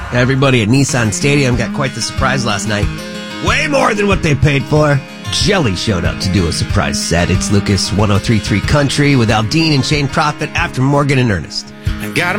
Everybody at Nissan Stadium got quite the surprise last night. Way more than what they paid for. Jelly showed up to do a surprise set. It's Lucas 103.3 Country with Aldine and Shane Prophet after Morgan and Ernest. I got